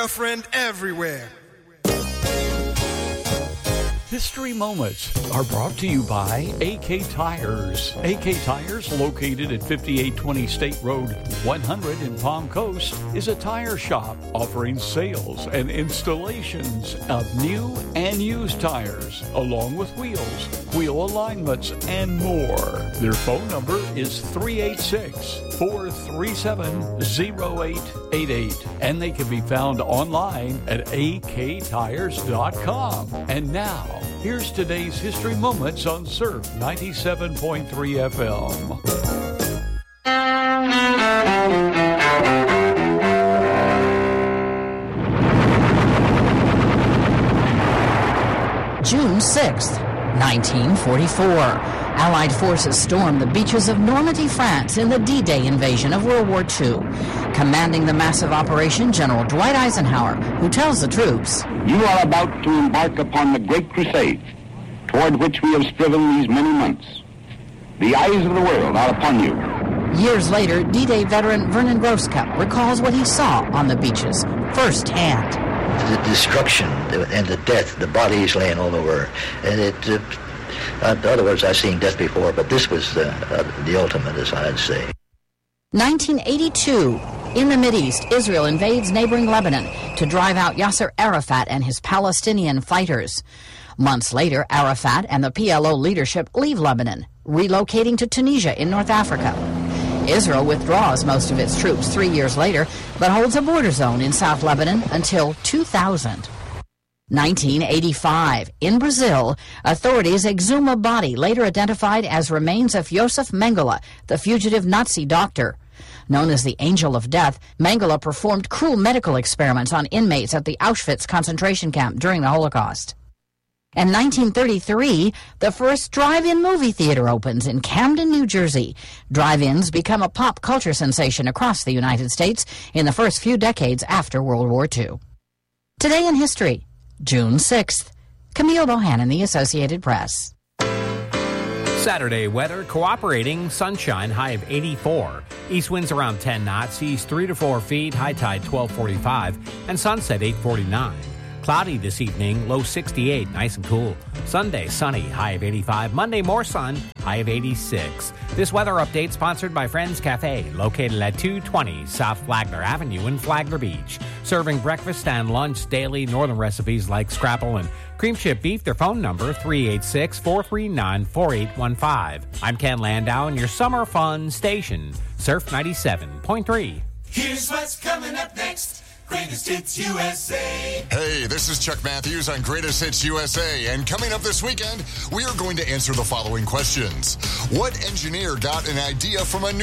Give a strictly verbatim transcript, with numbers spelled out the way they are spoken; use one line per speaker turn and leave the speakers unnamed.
A friend everywhere.
History Moments are brought to you by A K Tires. A K Tires, located at fifty-eight twenty State Road one hundred in Palm Coast, is a tire shop offering sales and installations of new and used tires, along with wheels, wheel alignments, and more. Their phone number is three eight six, four three seven, zero eight eight eight, and they can be found online at a k tires dot com. And now, here's today's History Moments on Surf ninety-seven point three F M.
June sixth, nineteen forty-four. Allied forces stormed the beaches of Normandy, France in the D-Day invasion of World War Two. Commanding the massive operation, General Dwight Eisenhower, who tells the troops,
"You are about to embark upon the great crusade toward which we have striven these many months. The eyes of the world are upon you."
Years later, D-Day veteran Vernon Grosskopf recalls what he saw on the beaches firsthand.
The destruction and the death, the bodies laying all over. And it, uh, in other words, I've seen death before, but this was uh, uh, the ultimate, as I'd say.
nineteen eighty-two. In the Mideast, Israel invades neighboring Lebanon to drive out Yasser Arafat and his Palestinian fighters. Months later, Arafat and the P L O leadership leave Lebanon, relocating to Tunisia in North Africa. Israel withdraws most of its troops three years later, but holds a border zone in South Lebanon until two thousand. nineteen eighty-five. In Brazil, authorities exhume a body later identified as remains of Josef Mengele, the fugitive Nazi doctor. Known as the Angel of Death, Mengele performed cruel medical experiments on inmates at the Auschwitz concentration camp during the Holocaust. In nineteen thirty-three, the first drive-in movie theater opens in Camden, New Jersey. Drive-ins become a pop culture sensation across the United States in the first few decades after World War Two. Today in history, June sixth. Camille Bohannon, The Associated Press.
Saturday weather cooperating, sunshine, high of eighty-four. East winds around ten knots, east three to four feet, high tide twelve forty-five, and sunset eight forty-nine. Cloudy this evening, low sixty-eight, nice and cool. Sunday, sunny, high of eighty-five. Monday, more sun, high of eighty-six. This weather update sponsored by Friends Cafe, located at two twenty South Flagler Avenue in Flagler Beach. Serving breakfast and lunch daily, northern recipes like scrapple and cream chip beef. Their phone number, three eight six, four three nine, four eight one five. I'm Ken Landau, and your summer fun station, Surf ninety-seven point three.
Here's what's coming up next. Greatest Hits U S A.
Hey, this is Chuck Matthews on Greatest Hits U S A, and coming up this weekend, we are going to answer the following questions. What engineer got an idea from a new